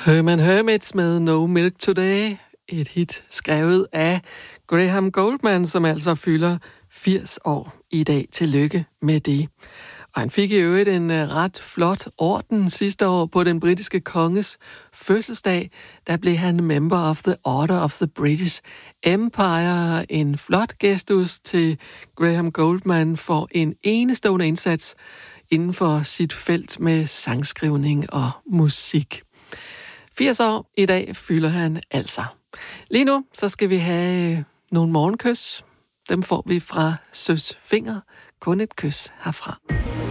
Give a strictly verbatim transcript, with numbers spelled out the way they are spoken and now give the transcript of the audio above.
Herman Hermits med No Milk Today. Et hit skrevet af Graham Gouldman, som altså fylder firs år i dag. Tillykke med det. Og han fik i øvrigt en ret flot orden sidste år på den britiske konges fødselsdag. Der blev han member of the Order of the British Empire. En flot gestus til Graham Gouldman for en enestående indsats inden for sit felt med sangskrivning og musik. firs år i dag fylder han altså. Lige nu så skal vi have nogle morgenkys. Dem får vi fra Søs Finger. Kun et kys herfra.